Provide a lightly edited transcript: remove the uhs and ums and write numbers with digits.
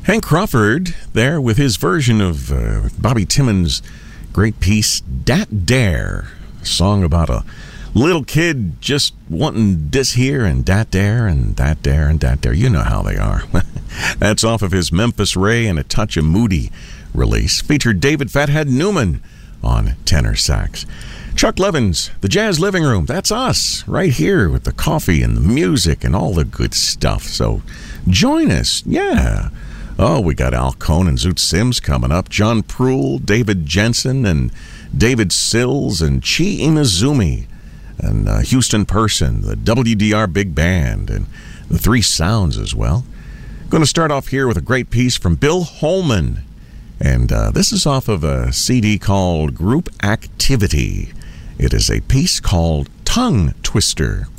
Hank Crawford there with his version of Bobby Timmons' great piece, Dat Dare, a song about a little kid just wanting this here and that there and that there and that there. You know how they are. That's off of his Memphis Ray and a Touch of Moody release. Featured David Fathead Newman on tenor sax. Chuck Levins, The Jazz Living Room. That's us right here with the coffee and the music and all the good stuff. So join us. Yeah. Oh, we got Al Cohn and Zoot Sims coming up. John Proul, David Jensen, and David Sills, and Chi Imazumi, and Houston Person, the WDR Big Band, and the Three Sounds as well. Going to start off here with a great piece from Bill Holman. And this is off of a CD called Group Activity. It is a piece called Tongue Twister.